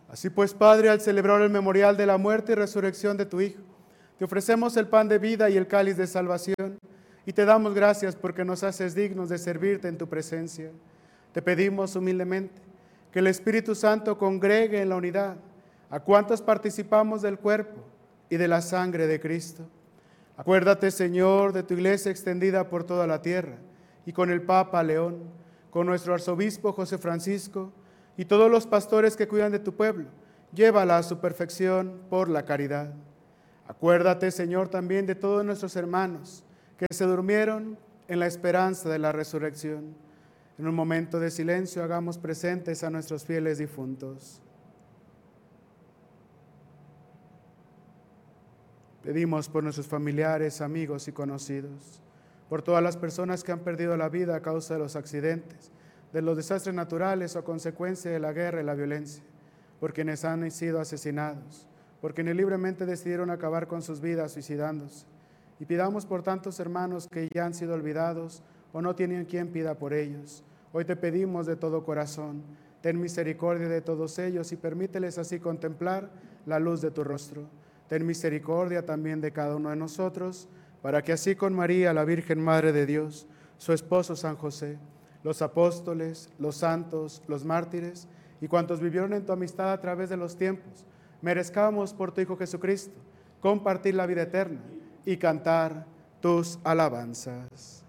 Así pues, Padre, al celebrar el memorial de la muerte y resurrección de tu Hijo, te ofrecemos el pan de vida y el cáliz de salvación, y te damos gracias porque nos haces dignos de servirte en tu presencia. Te pedimos humildemente que el Espíritu Santo congregue en la unidad a cuantos participamos del cuerpo y de la sangre de Cristo. Acuérdate, Señor, de tu iglesia extendida por toda la tierra, y con el Papa León, con nuestro arzobispo José Francisco, y todos los pastores que cuidan de tu pueblo. Llévala a su perfección por la caridad. Acuérdate, Señor, también de todos nuestros hermanos que se durmieron en la esperanza de la resurrección. En un momento de silencio hagamos presentes a nuestros fieles difuntos. Pedimos por nuestros familiares, amigos y conocidos, por todas las personas que han perdido la vida a causa de los accidentes, de los desastres naturales o a consecuencia de la guerra y la violencia, por quienes han sido asesinados, por quienes libremente decidieron acabar con sus vidas suicidándose. Y pidamos por tantos hermanos que ya han sido olvidados o no tienen quien pida por ellos. Hoy te pedimos de todo corazón, ten misericordia de todos ellos y permíteles así contemplar la luz de tu rostro. Ten misericordia también de cada uno de nosotros, para que así con María, la Virgen Madre de Dios, su esposo San José, los apóstoles, los santos, los mártires y cuantos vivieron en tu amistad a través de los tiempos, merezcamos por tu Hijo Jesucristo compartir la vida eterna y cantar tus alabanzas.